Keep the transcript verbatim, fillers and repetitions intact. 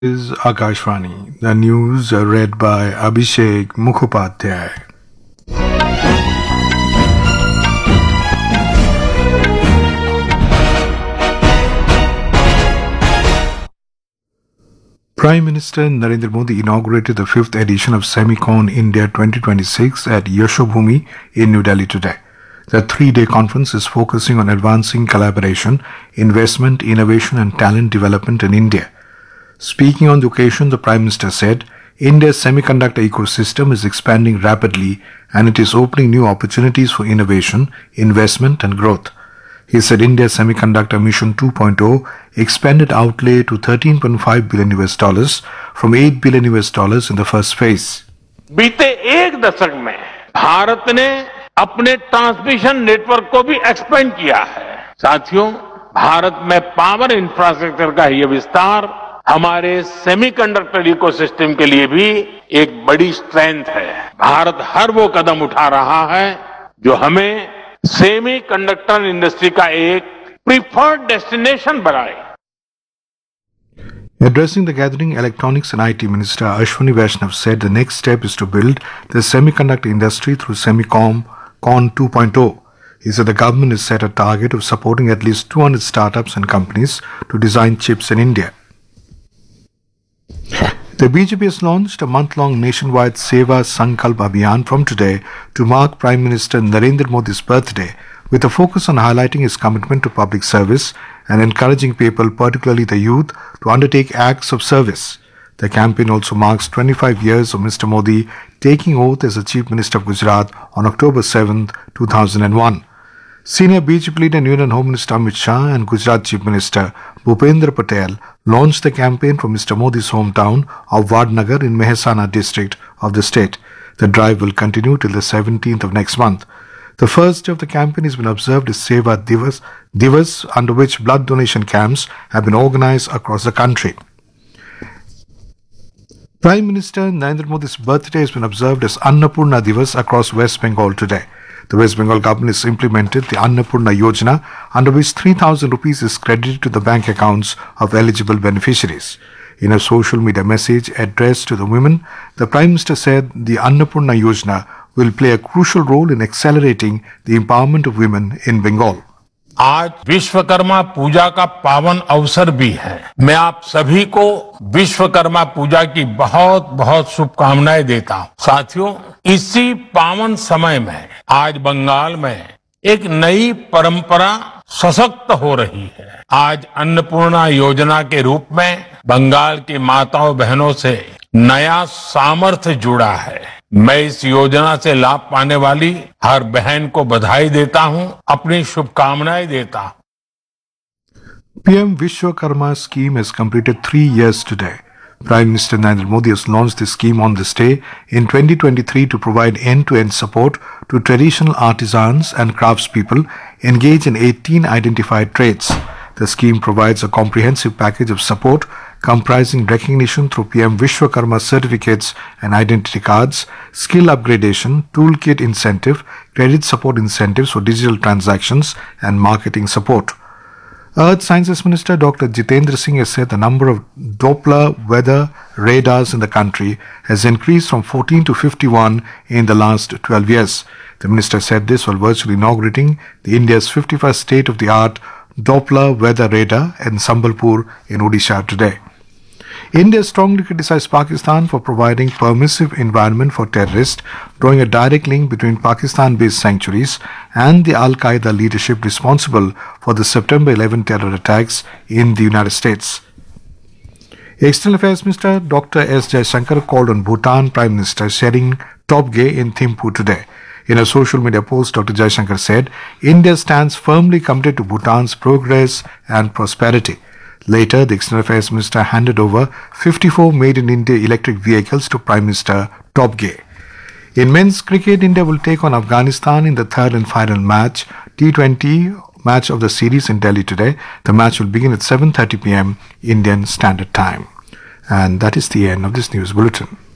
Is Akashvani. The news are read by Abhishek Mukhopadhyay. Prime Minister Narendra Modi inaugurated the fifth edition of Semicon India twenty twenty-six at Yashobhoomi in New Delhi today. The three-day conference is focusing on advancing collaboration, investment, innovation and talent development in India. Speaking on the occasion, the Prime Minister said, India's semiconductor ecosystem is expanding rapidly and it is opening new opportunities for innovation, investment and growth. He said India's Semiconductor Mission two point oh expanded outlay to thirteen point five billion U S dollars from eight billion U S dollars in the first phase. बीते एक दशक में भारत ने अपने transmission network को भी expand किया है। साथियों, भारत में पावर इंफ्रास्ट्रक्चर का यह विस्तार हमारे सेमीकंडक्टर इकोसिस्टम के लिए भी एक बड़ी स्ट्रेंथ है। भारत हर वो कदम उठा रहा है जो हमें सेमीकंडक्टर इंडस्ट्री का एक प्रीफर्ड डेस्टिनेशन बनाए। Addressing the gathering, Electronics and I T Minister Ashwini Vaishnav said the next step is to build the semiconductor industry through Semicon Con two point oh. He said the government has set a target of supporting at least two hundred startups and companies to design chips in India. The B J P has launched a month-long nationwide Seva Sankalp Abhiyan from today to mark Prime Minister Narendra Modi's birthday, with a focus on highlighting his commitment to public service and encouraging people, particularly the youth, to undertake acts of service. The campaign also marks twenty-five years of Mister Modi taking oath as the Chief Minister of Gujarat on October seventh, two thousand one. Senior B J P leader and Union Home Minister Amit Shah and Gujarat Chief Minister Bhupendra Patel launched the campaign from Mister Modi's hometown of Vadnagar in Mehsana district of the state. The drive will continue till the seventeenth of next month. The first day of the campaign has been observed as Seva Divas, Divas, under which blood donation camps have been organized across the country. Prime Minister Narendra Modi's birthday has been observed as Annapurna Divas across West Bengal today. The West Bengal government has implemented the Annapurna Yojana, under which three thousand rupees is credited to the bank accounts of eligible beneficiaries. In a social media message addressed to the women, the Prime Minister said the Annapurna Yojana will play a crucial role in accelerating the empowerment of women in Bengal. आज विश्वकर्मा पूजा का पावन अवसर भी है। मैं आप सभी को विश्वकर्मा पूजा की बहुत बहुत शुभकामनाएं देता हूं। साथियों, इसी पावन समय में आज बंगाल में एक नई परंपरा सशक्त हो रही है। आज अन्नपूर्णा योजना के रूप में बंगाल की माताओं बहनों से नया सामर्थ्य जुड़ा है। मैं इस योजना से लाभ पाने वाली हर बहन को बधाई देता हूं, अपनी शुभकामनाएं देता हूं। P M Vishwakarma scheme has completed three years today. Prime Minister Narendra Modi has launched the scheme on this day in twenty twenty-three to provide end-to-end support to traditional artisans and craftspeople engaged in eighteen identified trades. The scheme provides a comprehensive package of support comprising recognition through P M Vishwakarma certificates and identity cards, skill upgradation, toolkit incentive, credit support incentives for digital transactions, and marketing support. Earth Sciences Minister Doctor Jitendra Singh has said the number of Doppler weather radars in the country has increased from fourteen to fifty-one in the last twelve years. The minister said this while virtually inaugurating the India's fifty-first state-of-the-art Doppler weather radar in Sambalpur in Odisha today. India strongly criticized Pakistan for providing permissive environment for terrorists, drawing a direct link between Pakistan-based sanctuaries and the Al-Qaeda leadership responsible for the September eleventh terror attacks in the United States. External Affairs Minister Doctor S Jaishankar called on Bhutan Prime Minister Tshering Tobgay in Thimphu today. In a social media post, Doctor Jaishankar said, India stands firmly committed to Bhutan's progress and prosperity. Later, the External Affairs Minister handed over fifty-four Made in India electric vehicles to Prime Minister Tobgay. In men's cricket, India will take on Afghanistan in the third and final match, T twenty match of the series in Delhi today. The match will begin at seven thirty p m Indian Standard Time. And that is the end of this news bulletin.